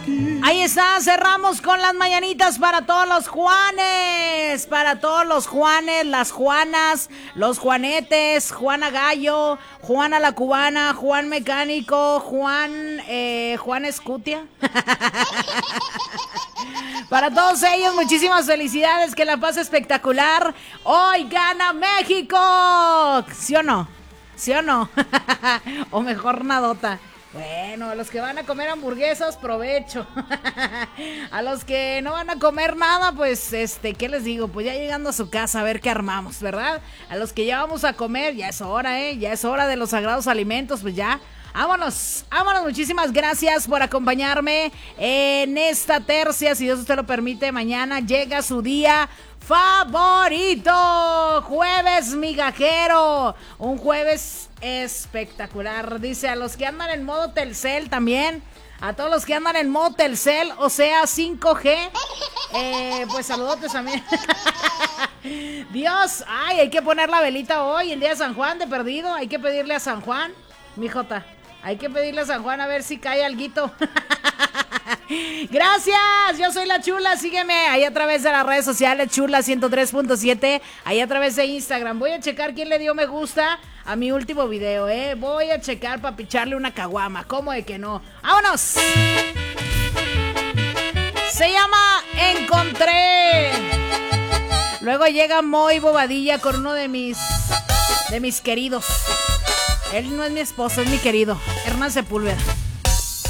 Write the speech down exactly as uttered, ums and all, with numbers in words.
Ahí está, cerramos con las mañanitas para todos los Juanes, para todos los Juanes, las Juanas, los Juanetes, Juana Gallo, Juana la Cubana, Juan Mecánico, Juan, eh, Juan Escutia. Para todos ellos, muchísimas felicidades, que la pase espectacular. Hoy gana México, ¿sí o no? ¿Sí o no? O mejor nadota. Bueno, a los que van a comer hamburguesas, provecho. A los que no van a comer nada, pues, este, ¿qué les digo? Pues ya llegando a su casa a ver qué armamos, ¿verdad? A los que ya vamos a comer, ya es hora, ¿eh? Ya es hora de los sagrados alimentos, pues ya. Vámonos, vámonos, muchísimas gracias por acompañarme en esta tercia. Si Dios usted lo permite, mañana llega su día favorito, jueves migajero, un jueves espectacular. Dice, a los que andan en modo Telcel también, a todos los que andan en modo Telcel, o sea cinco G, eh, pues saludotes también. Dios, ay, hay que poner la velita hoy, el día de San Juan, de perdido, hay que pedirle a San Juan, mijota, hay que pedirle a San Juan a ver si cae alguito. Gracias, yo soy la Chula, sígueme ahí a través de las redes sociales, Chula ciento tres punto siete, ahí a través de Instagram. Voy a checar quién le dio me gusta a mi último video, eh. Voy a checar para picharle una caguama, ¿cómo de que no? ¡Vámonos! Se llama Encontré. Luego llega Moy Bobadilla con uno de mis de mis queridos. Él no es mi esposo, es mi querido Hernán Sepúlveda.